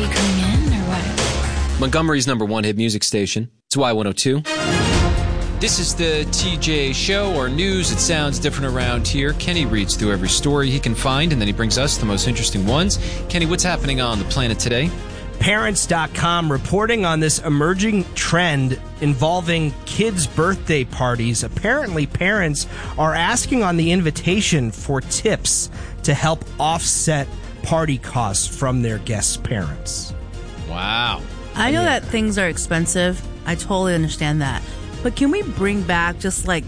you coming in or what? Montgomery's #1 hit music station. It's Y102. This is the TJ Show, or news. It sounds different around here. Kenny reads through every story he can find, and then he brings us the most interesting ones. Kenny, what's happening on the planet today? Parents.com reporting on this emerging trend involving kids' birthday parties. Apparently, parents are asking on the invitation for tips to help offset party costs from their guests' parents. Wow. I know that things are expensive. I totally understand that. But can we bring back just like